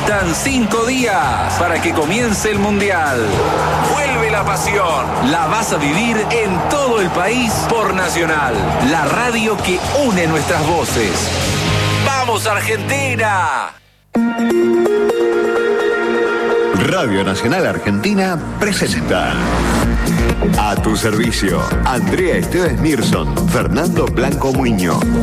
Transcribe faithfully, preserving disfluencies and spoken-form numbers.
Faltan cinco días para que comience el Mundial. Vuelve la pasión. La vas a vivir en todo el país por Nacional, la radio que une nuestras voces. ¡Vamos, Argentina! Radio Nacional Argentina presenta A tu servicio, Andrea Esteves Mirson, Fernando Blanco Muñoz.